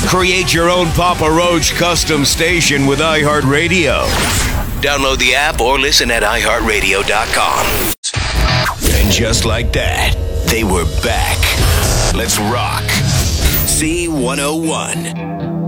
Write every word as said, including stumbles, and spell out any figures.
Create your own Papa Roach custom station with iHeartRadio. Download the app or listen at i heart radio dot com. And just like that, they were back. Let's rock. C one oh one.